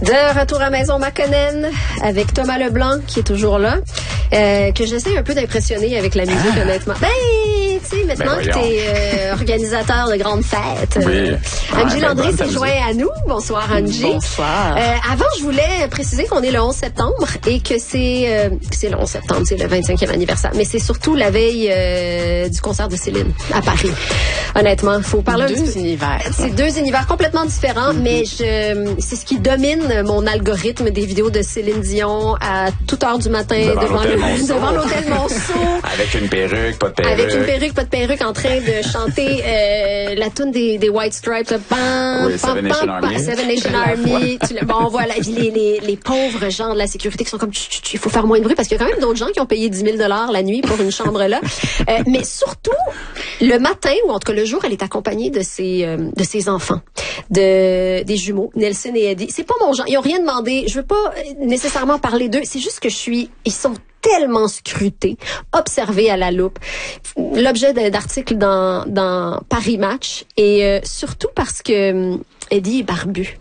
De retour à Maison Makonnen avec Thomas Leblanc qui est toujours là, que j'essaie un peu d'impressionner avec la musique honnêtement. Ben, tu sais, maintenant que t'es organisateur de grandes fêtes, Angie Landry s'est joint à nous. Bonsoir Angie. Bonsoir. Avant, je voulais préciser qu'on est le 11 septembre et que c'est le 11 septembre, c'est le 25e anniversaire, mais c'est surtout la veille du concert de Céline à Paris. Honnêtement, il faut parler un petit peu. Univers. C'est deux univers complètement différents, mais c'est ce qui domine mon algorithme des vidéos de Céline Dion à toute heure du matin devant l'hôtel Monceau. Avec une perruque, pas de perruque. Avec une perruque, pas de perruque, en train de chanter la tune des White Stripes. Seven Nation Army. Seven Nation Army. Bon, voilà. Les pauvres gens de la sécurité qui sont comme, il faut faire moins de bruit parce qu'il y a quand même d'autres gens qui ont payé 10 000 $ la nuit pour une chambre là. Mais surtout, le matin, ou en tout cas le jour, elle est accompagnée de ses enfants, des jumeaux, Nelson et Eddie. C'est pas mon genre. Ils ont rien demandé. Je veux pas nécessairement parler d'eux. C'est juste que ils sont tellement scrutés, observés à la loupe. L'objet d'articles dans Paris Match et surtout parce que Eddie est barbu.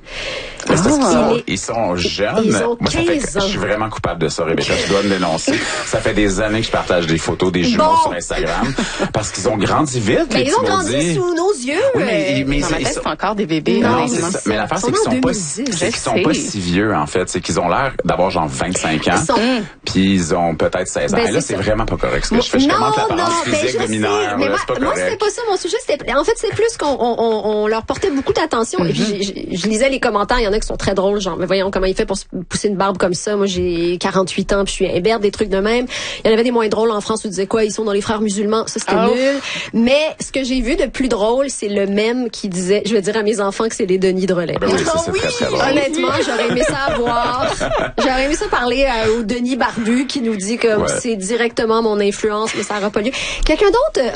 Ils sont jeunes. Ils ont 15 ans. Je suis vraiment coupable de ça, Rebecca. Je dois me dénoncer. Ça fait des années que je partage des photos des jumeaux sur Instagram parce qu'ils ont grandi vite. Ben, ils ont grandi sous nos yeux. Oui, mais ils sont encore des bébés. Non, c'est ça. Mais l'affaire, c'est qu'ils sont pas si vieux, en fait. C'est qu'ils ont l'air d'avoir genre 25 ans. Puis ils ont peut-être 16 ans. Et là, c'est vraiment pas correct ce que je fais. Je commente l'apparence physique de mineurs. Mais c'est pas moi, correct. c'était pas ça mon sujet. En fait, c'est plus qu'on leur portait beaucoup d'attention. Et puis, je lisais les commentaires. Il y en a qui sont très drôles. Genre, mais voyons comment il fait pour se pousser une barbe comme ça. Moi, j'ai 48 ans puis je suis imberbe, des trucs de même. Il y en avait des moins drôles en France où ils disaient quoi? Ils sont dans les frères musulmans. Ça, c'était nul. Mais ce que j'ai vu de plus drôle, c'est le mème qui disait, je vais dire à mes enfants que c'est les Denis de Relais. Ben oui, ça, c'est très, très drôle. Honnêtement, j'aurais aimé ça voir. J'aurais aimé ça parler au Denis Barbu qui nous dit que c'est directement mon influence, mais ça n'aura pas lieu. Quelqu'un d'autre